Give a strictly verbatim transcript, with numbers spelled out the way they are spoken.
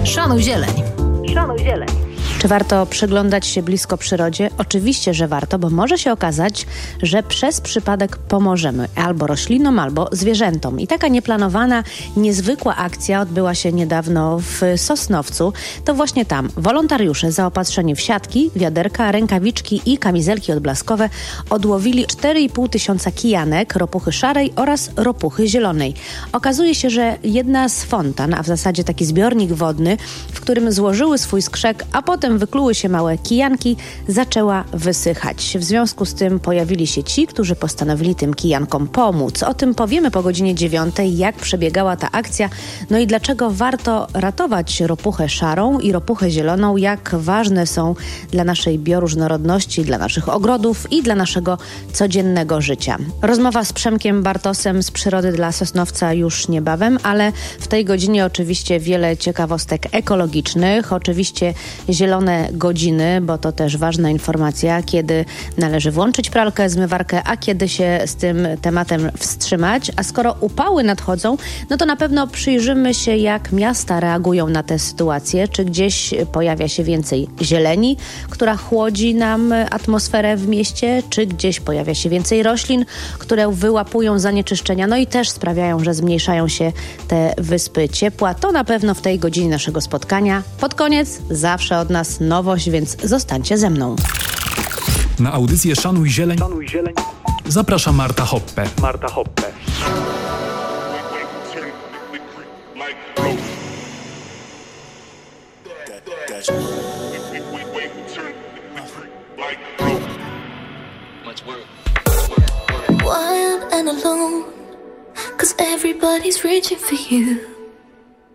Szanuj zieleń. Szanuj zieleń. Czy warto przyglądać się blisko przyrodzie? Oczywiście, że warto, bo może się okazać, że przez przypadek pomożemy albo roślinom, albo zwierzętom. I taka nieplanowana, niezwykła akcja odbyła się niedawno w Sosnowcu. To właśnie tam wolontariusze zaopatrzeni w siatki, wiaderka, rękawiczki i kamizelki odblaskowe odłowili cztery i pół tysiąca kijanek, ropuchy szarej oraz ropuchy zielonej. Okazuje się, że jedna z fontan, a w zasadzie taki zbiornik wodny, w którym złożyły swój skrzek, a potem wykluły się małe kijanki, zaczęła wysychać. W związku z tym pojawili się ci, którzy postanowili tym kijankom pomóc. O tym powiemy po godzinie dziewiątej, jak przebiegała ta akcja, no i dlaczego warto ratować ropuchę szarą i ropuchę zieloną, jak ważne są dla naszej bioróżnorodności, dla naszych ogrodów i dla naszego codziennego życia. Rozmowa z Przemkiem Bartosem z Przyrody dla Sosnowca już niebawem, ale w tej godzinie oczywiście wiele ciekawostek ekologicznych, oczywiście zielone godziny, bo to też ważna informacja, kiedy należy włączyć pralkę, zmywarkę, a kiedy się z tym tematem wstrzymać. A skoro upały nadchodzą, no to na pewno przyjrzymy się, jak miasta reagują na tę sytuację. Czy gdzieś pojawia się więcej zieleni, która chłodzi nam atmosferę w mieście, czy gdzieś pojawia się więcej roślin, które wyłapują zanieczyszczenia, no i też sprawiają, że zmniejszają się te wyspy ciepła. To na pewno w tej godzinie naszego spotkania. Pod koniec zawsze od nas nowość, więc zostańcie ze mną. Na audycję Szanuj Zieleń, Szanuj Zieleń. Zaprasza Marta Hoppe. Marta Hoppe. Wild and alone, 'cause everybody's reaching for you.